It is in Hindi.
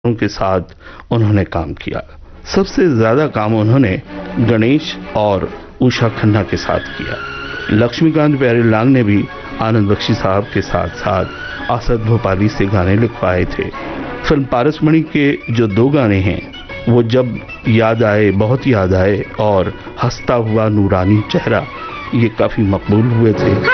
के साथ उन्होंने काम किया। सबसे ज्यादा काम उन्होंने गणेश और उषा खन्ना के साथ किया। लक्ष्मीकांत प्यारेलाल ने भी आनंद बख्शी साहब के साथ साथ असद भोपाली से गाने लिखवाए थे। फिल्म पारसमणि के जो 2 गाने हैं, वो जब याद आए, बहुत याद आए और हंसता हुआ नूरानी चेहरा, ये काफी मकबूल हुए थे।